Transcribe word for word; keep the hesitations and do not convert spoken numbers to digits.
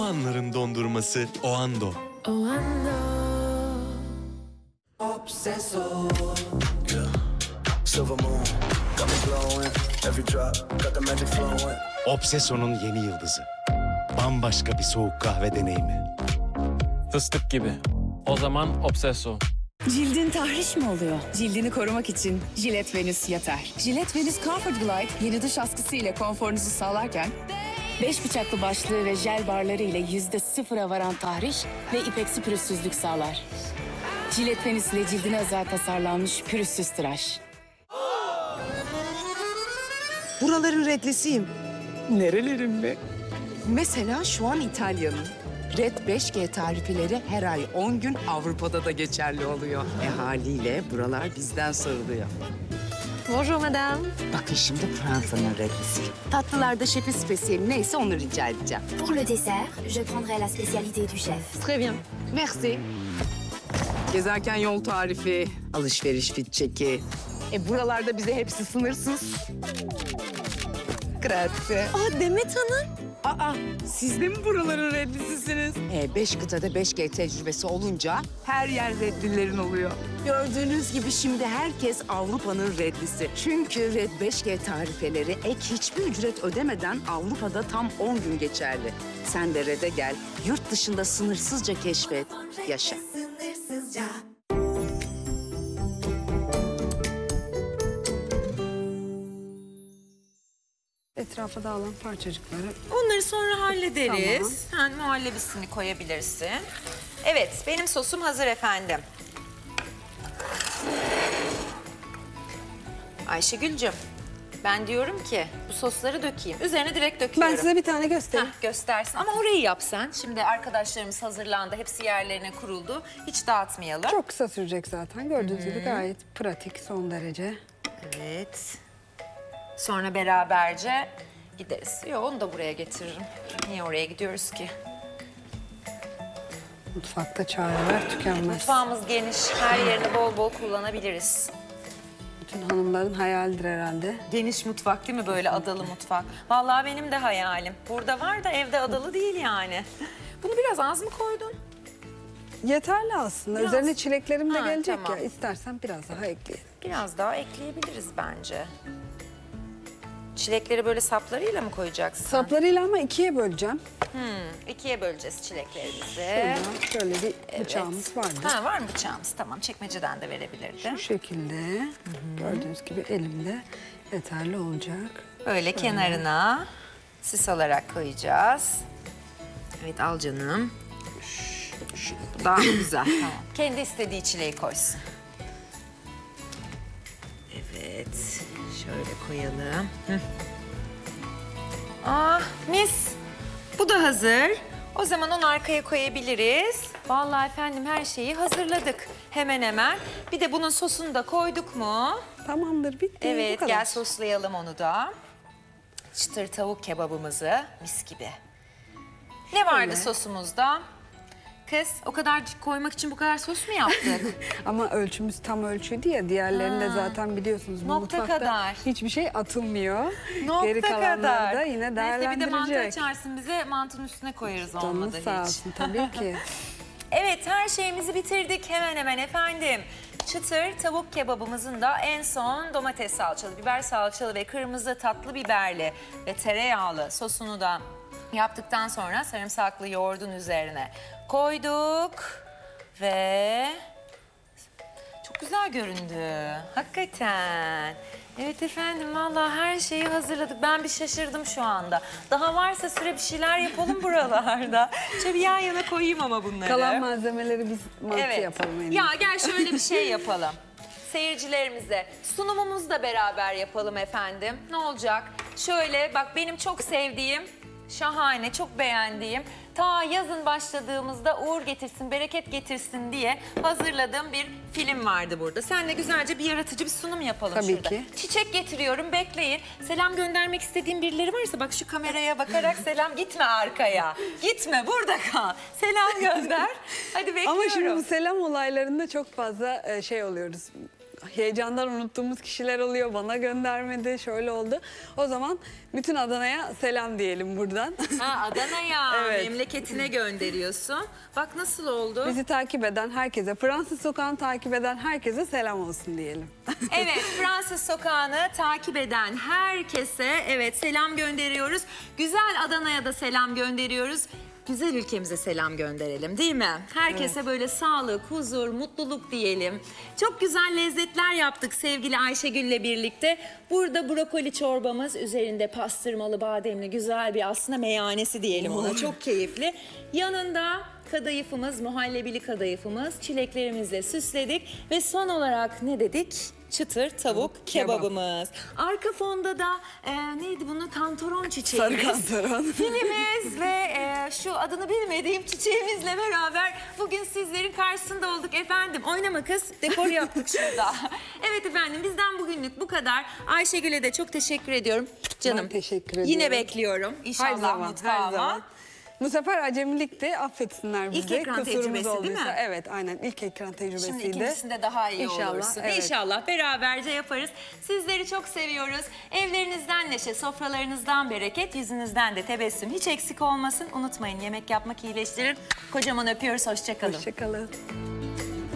anların dondurması Oando. Oando. Obseso. Yeah. Silver moon. Got me glowing. Every drop. Got the magic flowing. Obseso'nun yeni yıldızı. Bambaşka bir soğuk kahve deneyimi. Fıstık gibi. O zaman Obseso. Cildin tahriş mi oluyor? Cildini korumak için Gillette Venus yeter. Gillette Venus Comfort Glide yeni duş askısı ile konforunuzu sağlarken beş bıçaklı başlığı ve jel barları ile yüzde sıfıra varan tahriş ve ipeksi pürüzsüzlük sağlar. Gillette Venus ile cildine özel tasarlanmış pürüzsüz tıraş. Buraların redlisiyim. Nerelerim mi? Mesela şu an İtalya'nın. Red beş G tarifeleri her ay on gün Avrupa'da da geçerli oluyor. E haliyle buralar bizden soruluyor. Bonjour madame. Bakın şimdi Fransa'nın redlisi. Tatlılarda şefi spesiyeli neyse onu rica edeceğim. Pour le dessert, je prendrai la spécialité du chef. Très bien. Merci. Gezerken yol tarifi, alışveriş fit çeki. E buralarda bize hepsi sınırsız. Grazie. Aa Demet Hanım. Aa, siz de mi buraların redlisisiniz? E, beş kıtada beş G tecrübesi olunca her yer redlilerin oluyor. Gördüğünüz gibi şimdi herkes Avrupa'nın redlisi. Çünkü Red beş G tarifeleri ek hiçbir ücret ödemeden Avrupa'da tam on gün geçerli. Sen de Red'e gel, yurt dışında sınırsızca keşfet, yaşa. Etrafa dağılan parçacıkları. Onları sonra hallederiz. Tamam. Sen muhallebisini koyabilirsin. Evet, benim sosum hazır efendim. Ayşegül'cüm, ben diyorum ki bu sosları dökeyim. Üzerine direkt döküyorum. Ben size bir tane göstereyim. Heh, göstersin ama orayı yap sen. Şimdi arkadaşlarımız hazırlandı, hepsi yerlerine kuruldu. Hiç dağıtmayalım. Çok kısa sürecek zaten. Gördüğünüz gibi gayet pratik, son derece. Evet. Sonra beraberce gideriz. Yok, onu da buraya getiririm. Niye oraya gidiyoruz ki? Mutfakta çareler tükenmez. Mutfağımız geniş. Her yerini bol bol kullanabiliriz. Bütün hanımların hayalidir herhalde. Geniş mutfak değil mi, böyle adalı mutfak? Vallahi benim de hayalim. Burada var da evde adalı değil yani. Bunu biraz az mı koydun? Yeterli aslında. Biraz. Üzerine çileklerim de Ha, gelecek tamam. ya. İstersen biraz daha ekleyelim. Biraz daha ekleyebiliriz bence. Çilekleri böyle saplarıyla mı koyacaksın? Saplarıyla ama ikiye böleceğim. Hmm, ikiye böleceğiz çileklerimizi. Şurada şöyle bir Evet. bıçağımız vardı. Ha, var mı bıçağımız? Tamam, çekmeceden de verebilirdim. Bu şekilde. Gördüğünüz gibi elimde yeterli olacak. Böyle kenarına sis olarak koyacağız. Evet, al canım. Bu daha güzel. Tamam. Kendi istediği çileği koysun. Evet, şöyle koyalım. Hı. Ah, mis. Bu da hazır. O zaman onu arkaya koyabiliriz. Vallahi efendim her şeyi hazırladık. Hemen hemen. Bir de bunun sosunu da koyduk mu? Tamamdır, bitti. Bu Evet, kadar. gel soslayalım onu da. Çıtır tavuk kebabımızı, mis gibi. Ne vardı Öyle. sosumuzda? Kız, o kadar koymak için bu kadar sos mu yaptık? Ama ölçümüz tam ölçüydü ya. Diğerlerinde Ha. zaten biliyorsunuz bu Nokta mutfakta kadar. hiçbir şey atılmıyor. Nokta Geri kalanları kadar. da yine değerlendirecek. Neyse, bir de mantı açarsın bize, mantının üstüne koyarız Canınız olmadı sağ hiç. olsun tabii ki. Evet, her şeyimizi bitirdik hemen hemen efendim. Çıtır tavuk kebabımızın da en son domates salçalı, biber salçalı ve kırmızı tatlı biberli ve tereyağlı sosunu da yaptıktan sonra sarımsaklı yoğurdun üzerine koyduk. Ve çok güzel göründü. Hakikaten. Evet efendim, vallahi her şeyi hazırladık. Ben bir şaşırdım şu anda. Daha varsa süre bir şeyler yapalım buralarda. Şöyle bir yan yana koyayım ama bunları. Kalan malzemeleri biz mantı Evet. yapalım. en Ya iyisi. gel şöyle bir şey yapalım. Seyircilerimize sunumumuzu da beraber yapalım efendim. Ne olacak? Şöyle bak, benim çok sevdiğim, şahane, çok beğendiğim, ta yazın başladığımızda uğur getirsin, bereket getirsin diye hazırladığım bir film vardı burada. Seninle güzelce bir yaratıcı bir sunum yapalım Tabii şurada. ki. Çiçek getiriyorum, bekleyin. Selam göndermek istediğim birileri varsa bak şu kameraya bakarak selam, gitme arkaya. Gitme, burada kal. Selam gönder. Hadi bekliyorum. Ama şimdi bu selam olaylarında çok fazla e, şey oluyoruz. heyecandan unuttuğumuz kişiler oluyor. Bana göndermedi, şöyle oldu. O zaman bütün Adana'ya selam diyelim buradan. Ha, Adana'ya, Evet. memleketine gönderiyorsun. Bak nasıl oldu? Bizi takip eden herkese, Fransız Sokağı'nı takip eden herkese selam olsun diyelim. Evet, Fransız Sokağı'nı takip eden herkese evet selam gönderiyoruz. Güzel Adana'ya da selam gönderiyoruz. Güzel ülkemize selam gönderelim değil mi? Herkese böyle sağlık, huzur, mutluluk diyelim. Çok güzel lezzetler yaptık sevgili Ayşegül'le birlikte. Burada brokoli çorbamız, üzerinde pastırmalı, bademli güzel bir aslında meyhanesi diyelim ona. Çok keyifli. Yanında kadayıfımız, muhallebili kadayıfımız, çileklerimizle süsledik. Ve son olarak ne dedik? Çıtır tavuk kebabımız. Arka fonda da e, neydi bunun? Kantaron çiçeğimiz. Sarı kantaron. Filimiz ve e, şu adını bilmediğim çiçeğimizle beraber bugün sizlerin karşısında olduk efendim. Oynama kız, dekor yaptık şurada. Evet efendim, bizden bugünlük bu kadar. Ayşegül'e de çok teşekkür ediyorum. Canım. Ben teşekkür ediyorum. Yine bekliyorum inşallah Her zaman, mutfağıma. her zaman. Bu sefer acemilikti, affetsinler bizi. İlk ekran Kusurumuz tecrübesi değil olduysa. mi? Evet, aynen ilk ekran tecrübesiydi. Şimdi ikincisinde daha iyi İnşallah, olursun. evet. İnşallah beraberce yaparız. Sizleri çok seviyoruz. Evlerinizden neşe, sofralarınızdan bereket, yüzünüzden de tebessüm hiç eksik olmasın. Unutmayın, yemek yapmak iyileştirir. Kocaman öpüyoruz, hoşça kalın. Hoşçakalın.